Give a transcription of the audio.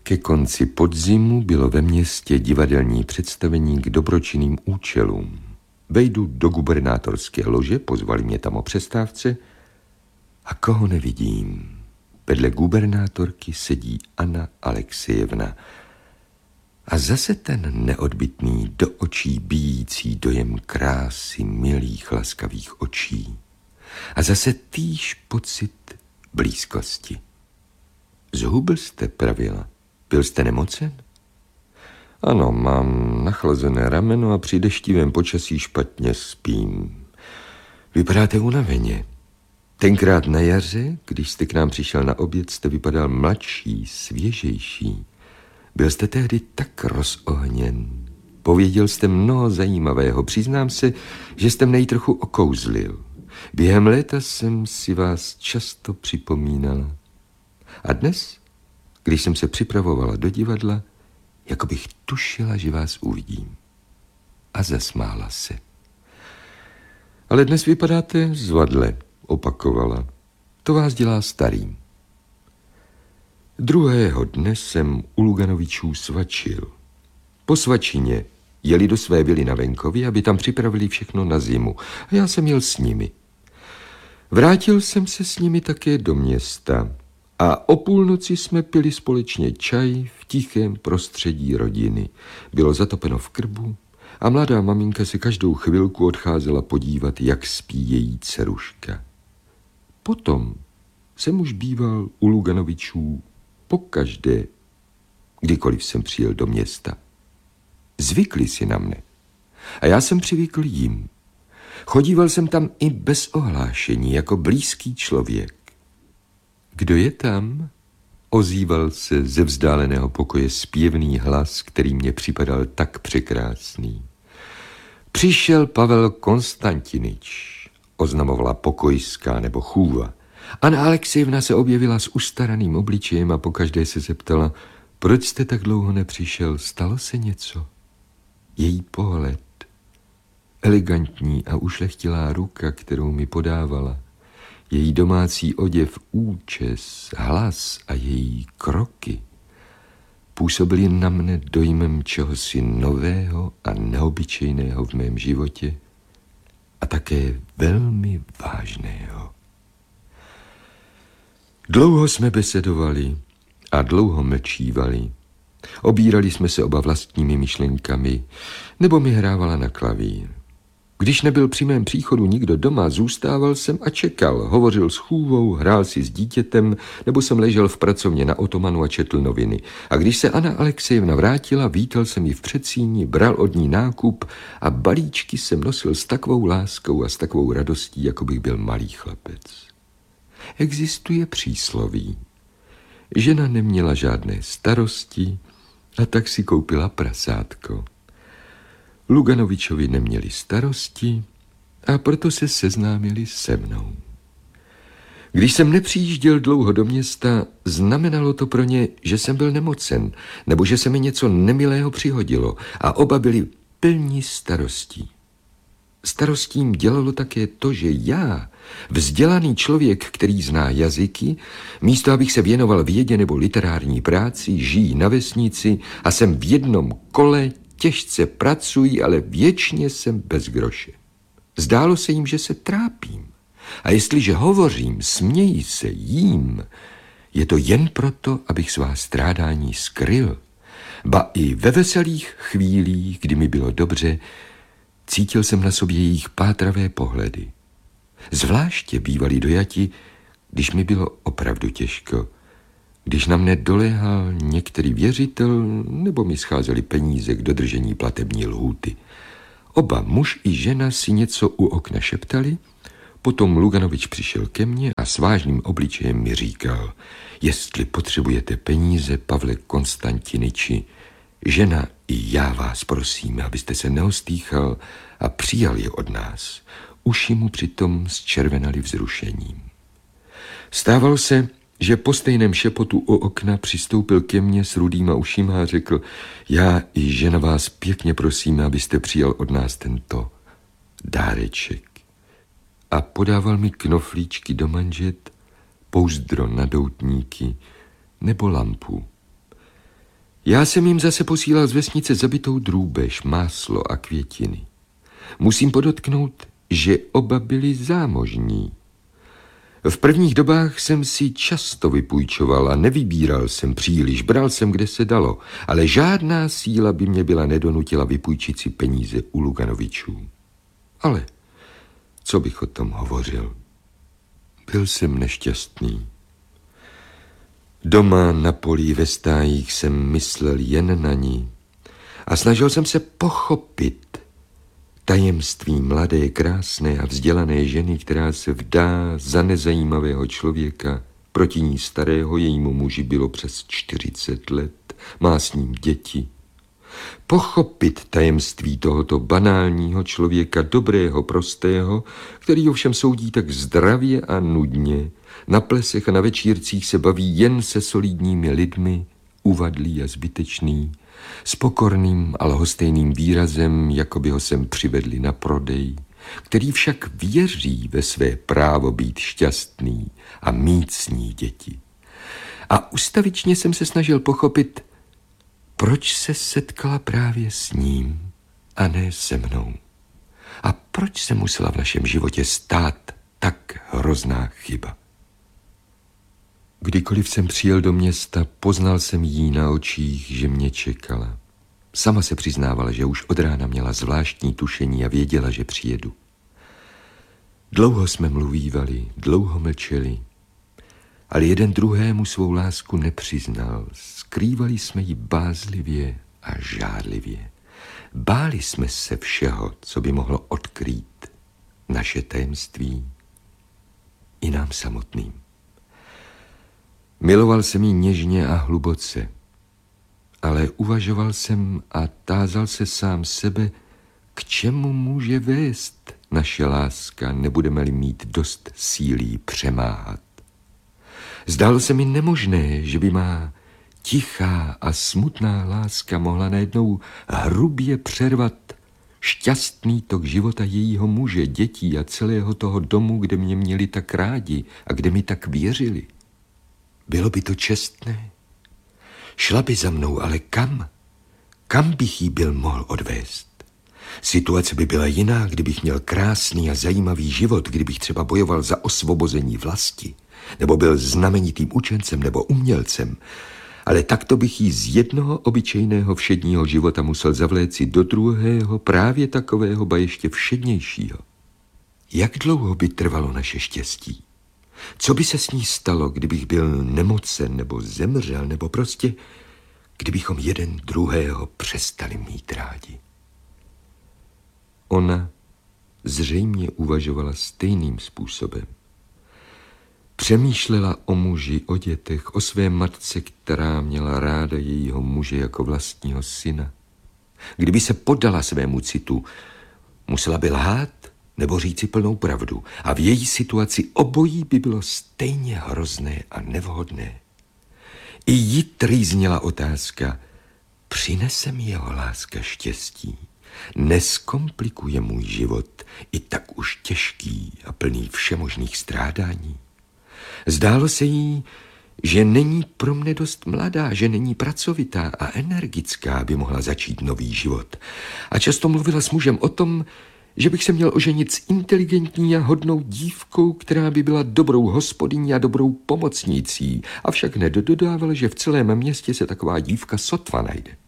Ke konci podzimu bylo ve městě divadelní představení k dobročinným účelům. Vejdu do gubernátorské lože, pozvali mě tam o přestávce a koho nevidím. Vedle gubernátorky sedí Anna Alexejevna a zase ten neodbytný, do očí bijící dojem krásy milých, laskavých očí. A zase týž pocit blízkosti. Zhubl jste, pravila. Byl jste nemocen? Ano, mám nachlazené rameno a při deštivém počasí špatně spím. Vypadáte unaveně. Tenkrát na jaře, když jste k nám přišel na oběd, jste vypadal mladší, svěžejší. Byl jste tehdy tak rozohněn. Pověděl jste mnoho zajímavého. Přiznám se, že jste mne trochu okouzlil. Během léta jsem si vás často připomínala. A dnes, když jsem se připravovala do divadla, jako bych tušila, že vás uvidím. A zasmála se. Ale dnes vypadáte zvadle, opakovala. To vás dělá starým. Druhého dne jsem u Luganovičů svačil. Po svačině jeli do své vily na venkově, aby tam připravili všechno na zimu. A já jsem jel s nimi. Vrátil jsem se s nimi také do města a o půlnoci jsme pili společně čaj v tichém prostředí rodiny. Bylo zatopeno v krbu a mladá maminka se každou chvilku odcházela podívat, jak spí její dceruška. Potom jsem už býval u Luganovičů pokaždé, kdykoliv jsem přijel do města. Zvykli si na mne a já jsem přivykl jim. Chodíval jsem tam i bez ohlášení, jako blízký člověk. Kdo je tam? Ozýval se ze vzdáleného pokoje zpěvný hlas, který mě připadal tak překrásný. Přišel Pavel Konstantinič, oznamovala pokojská nebo chůva. Anna Alexejevna se objevila s ustaraným obličejem a pokaždé se zeptala, proč jste tak dlouho nepřišel, stalo se něco? Její pohled, elegantní a ušlechtilá ruka, kterou mi podávala, její domácí oděv, účes, hlas a její kroky působily na mne dojmem čehosi nového a neobyčejného v mém životě a také velmi vážného. Dlouho jsme besedovali a dlouho mlčívali. Obírali jsme se oba vlastními myšlenkami, nebo mi hrávala na klavír. Když nebyl při mém příchodu nikdo doma, zůstával jsem a čekal. Hovořil s chůvou, hrál si s dítětem, nebo jsem ležel v pracovně na otomanu a četl noviny. A když se Anna Alexejevna vrátila, vítal jsem ji v předsíni, bral od ní nákup a balíčky jsem nosil s takovou láskou a s takovou radostí, jako bych byl malý chlapec. Existuje přísloví. Žena neměla žádné starosti a tak si koupila prasátko. Luganovičovi neměli starosti a proto se seznámili se mnou. Když jsem nepřijížděl dlouho do města, znamenalo to pro ně, že jsem byl nemocen, nebo že se mi něco nemilého přihodilo a oba byli plní starostí. Starostím dělalo také to, že já, vzdělaný člověk, který zná jazyky, místo abych se věnoval vědě nebo literární práci, žijí na vesnici a jsem v jednom kole, těžce pracuji, ale věčně jsem bez groše. Zdálo se jim, že se trápím. A jestliže hovořím, směji se, jím, je to jen proto, abych svá strádání skryl. Ba i ve veselých chvílích, kdy mi bylo dobře, cítil jsem na sobě jejich pátravé pohledy. Zvláště bývali dojati, když mi bylo opravdu těžko, když na mne doléhal některý věřitel nebo mi scházely peníze k dodržení platební lhůty. Oba, muž i žena, si něco u okna šeptali, potom Luganovič přišel ke mně a s vážným obličejem mi říkal, jestli potřebujete peníze, Pavle Konstantiniči, žena i já vás prosíme, abyste se neostýchal a přijal je od nás. Uši mu přitom zčervenaly vzrušením. Stávalo se, že po stejném šepotu u okna přistoupil ke mně s rudýma ušima a řekl, já i žena vás pěkně prosíme, abyste přijal od nás tento dáreček. A podával mi knoflíčky do manžet, pouzdro na doutníky nebo lampu. Já jsem jim zase posílal z vesnice zabitou drůbež, máslo a květiny. Musím podotknout, že oba byli zámožní. V prvních dobách jsem si často vypůjčoval a nevybíral jsem příliš, bral jsem, kde se dalo, ale žádná síla by mě byla nedonutila vypůjčit si peníze u Luganovičů. Ale co bych o tom hovořil? Byl jsem nešťastný. Doma na poli ve stájích jsem myslel jen na ní a snažil jsem se pochopit tajemství mladé, krásné a vzdělané ženy, která se vdá za nezajímavého člověka, proti ní starého, jejímu muži bylo přes 40 let, má s ním děti. Pochopit tajemství tohoto banálního člověka, dobrého, prostého, který ovšem soudí tak zdravě a nudně, na plesech a na večírcích se baví jen se solidními lidmi, uvadlý a zbytečný, s pokorným a lhostejným výrazem, jako by ho sem přivedli na prodej, který však věří ve své právo být šťastný a mít s ní děti. A ustavičně jsem se snažil pochopit, proč se setkala právě s ním a ne se mnou. A proč se musela v našem životě stát tak hrozná chyba. Kdykoliv jsem přijel do města, poznal jsem jí na očích, že mě čekala. Sama se přiznávala, že už od rána měla zvláštní tušení a věděla, že přijedu. Dlouho jsme mluvívali, dlouho mlčeli, ale jeden druhému svou lásku nepřiznal. Skrývali jsme ji bázlivě a žádlivě. Báli jsme se všeho, co by mohlo odkrýt naše tajemství i nám samotným. Miloval jsem ji něžně a hluboce, ale uvažoval jsem a tázal se sám sebe, k čemu může vést naše láska, nebudeme-li mít dost síly přemáhat. Zdálo se mi nemožné, že by má tichá a smutná láska mohla najednou hrubě přervat šťastný tok života jejího muže, dětí a celého toho domu, kde mě měli tak rádi a kde mi tak věřili. Bylo by to čestné? Šla by za mnou, ale kam? Kam bych jí byl mohl odvést? Situace by byla jiná, kdybych měl krásný a zajímavý život, kdybych třeba bojoval za osvobození vlasti, nebo byl znamenitým učencem nebo umělcem, ale takto bych jí z jednoho obyčejného všedního života musel zavléci do druhého, právě takového, ba ještě všednějšího. Jak dlouho by trvalo naše štěstí? Co by se s ní stalo, kdybych byl nemocen nebo zemřel, nebo prostě kdybychom jeden druhého přestali mít rádi? Ona zřejmě uvažovala stejným způsobem. Přemýšlela o muži, o dětech, o své matce, která měla ráda jejího muže jako vlastního syna. Kdyby se poddala svému citu, musela by lhát nebo říci plnou pravdu. A v její situaci obojí by bylo stejně hrozné a nevhodné. I jí trýznila otázka, přinese mi jeho láska štěstí? Neskomplikuje můj život i tak už těžký a plný všemožných strádání? Zdálo se jí, že není pro mne dost mladá, že není pracovitá a energická, aby mohla začít nový život. A často mluvila s mužem o tom, že bych se měl oženit s inteligentní a hodnou dívkou, která by byla dobrou hospodyní a dobrou pomocnicí, avšak nedodávala, že v celém městě se taková dívka sotva najde.